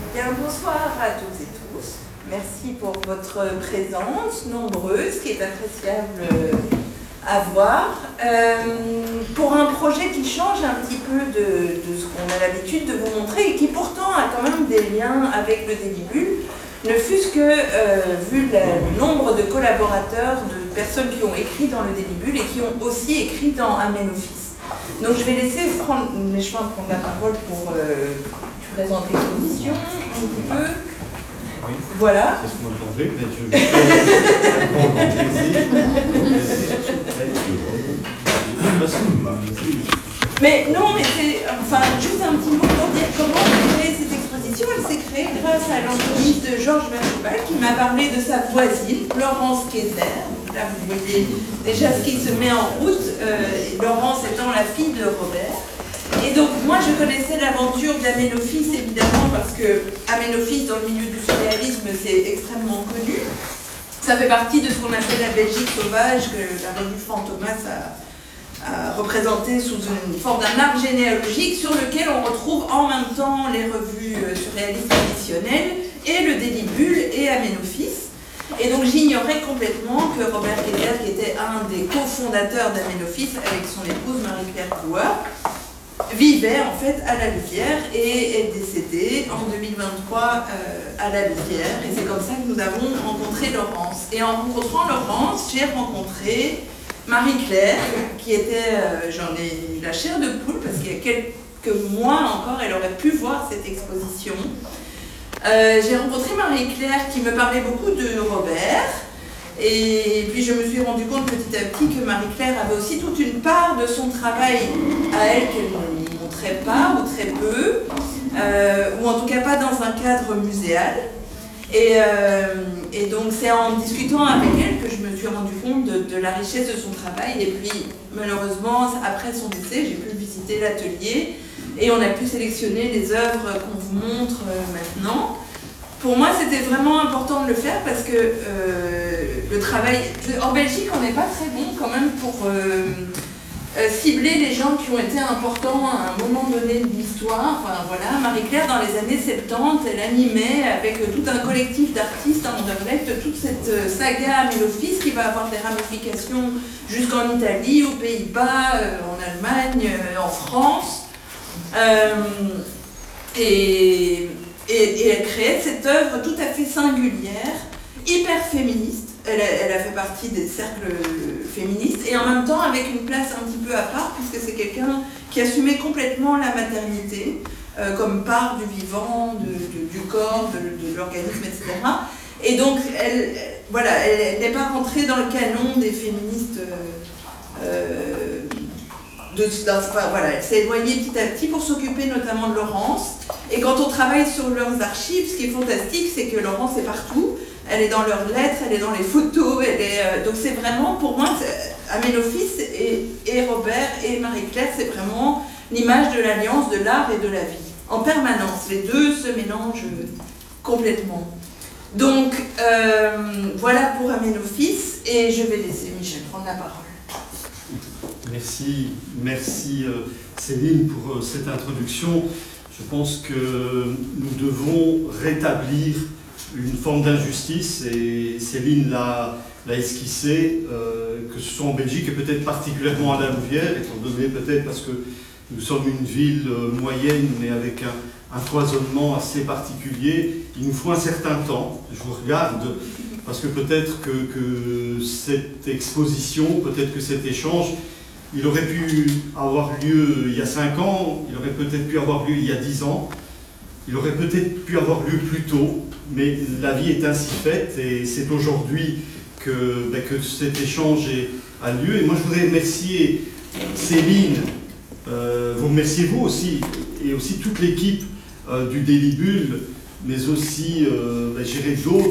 Bien, bonsoir à toutes et tous. Merci pour votre présence nombreuse, qui est appréciable à voir. Pour un projet qui change un petit peu de ce qu'on a l'habitude de vous montrer et qui pourtant a quand même des liens avec le Délibule, ne fût-ce que vu le nombre de collaborateurs, de personnes qui ont écrit dans le Délibule et qui ont aussi écrit dans Amen-Office. Donc je vais laisser mes chemins prendre la parole pour présenter l'exposition un petit peu. Oui. Voilà. C'est ce que moi j'entendais, mais je vais prendre plaisir. Mais non, mais c'est enfin juste un petit mot pour dire comment on a créé cette exposition. Elle s'est créée grâce à l'entreprise de Georges Verchebal qui m'a parlé de sa voisine, Laurence Kayser. Là, vous voyez déjà ce qui se met en route, Laurence étant la fille de Robert. Et donc, moi, je connaissais l'aventure d'Amen-Office, évidemment, parce que Amen-Office, dans le milieu du surréalisme, c'est extrêmement connu. Ça fait partie de ce qu'on appelle la Belgique sauvage, que la revue Fantomas a représenté sous une forme d'un arbre généalogique sur lequel on retrouve en même temps les revues surréalistes traditionnelles et le Délibule et Amen-Office. Et donc j'ignorais complètement que Robert Kayser, qui était un des cofondateurs d'Amen-Office avec son épouse Marie-Claire Brouwer, vivait en fait à la Louvière et est décédé en 2023 à la Louvière. Et c'est comme ça que nous avons rencontré Laurence. Et en rencontrant Laurence, j'ai rencontré Marie-Claire, qui était, j'en ai eu la chair de poule, parce qu'il y a quelques mois encore, elle aurait pu voir cette exposition. J'ai rencontré Marie-Claire qui me parlait beaucoup de Robert. Et puis je me suis rendu compte petit à petit que Marie-Claire avait aussi toute une part de son travail à elle qu'elle ne montrait pas, ou très peu, ou en tout cas pas dans un cadre muséal. Et donc c'est en discutant avec elle que je me suis rendu compte de la richesse de son travail. Et puis malheureusement, après son décès, j'ai pu visiter l'atelier et on a pu sélectionner les œuvres qu'on vous montre maintenant. Pour moi, c'était vraiment important de le faire parce que le travail... En Belgique, on n'est pas très bon quand même pour cibler les gens qui ont été importants à un moment donné de l'histoire. Enfin, voilà, Marie-Claire, dans les années 70, elle animait avec tout un collectif d'artistes à Anderlecht toute cette saga Amen-Office qui va avoir des ramifications jusqu'en Italie, aux Pays-Bas, en Allemagne, en France. Et elle créait cette œuvre tout à fait singulière, hyper féministe. Elle a fait partie des cercles féministes et en même temps avec une place un petit peu à part, puisque c'est quelqu'un qui assumait complètement la maternité comme part du vivant, du corps, de l'organisme, etc. Et donc, elle n'est pas rentrée dans le canon des féministes. Voilà, elle s'est éloignée petit à petit pour s'occuper notamment de Laurence. Et quand on travaille sur leurs archives, ce qui est fantastique, c'est que Laurence est partout. Elle est dans leurs lettres, elle est dans les photos. Donc c'est vraiment, pour moi, Amen-Office et Robert et Marie-Claire, c'est vraiment l'image de l'alliance de l'art et de la vie. En permanence, les deux se mélangent complètement. Donc voilà pour Amen-Office. Et je vais laisser Michel prendre la parole. Merci Céline pour cette introduction. Je pense que nous devons rétablir une forme d'injustice et Céline l'a esquissé, que ce soit en Belgique et peut-être particulièrement à la Louvière, étant donné peut-être parce que nous sommes une ville moyenne mais avec un foisonnement assez particulier. Il nous faut un certain temps, je vous regarde, parce que peut-être que cette exposition, peut-être que cet échange, il aurait pu avoir lieu il y a 5 ans, il aurait peut-être pu avoir lieu il y a 10 ans, il aurait peut-être pu avoir lieu plus tôt, mais la vie est ainsi faite et c'est aujourd'hui que cet échange a lieu. Et moi je voudrais remercier Céline, vous remerciez vous aussi, et aussi toute l'équipe du Délibule, mais aussi d'autres.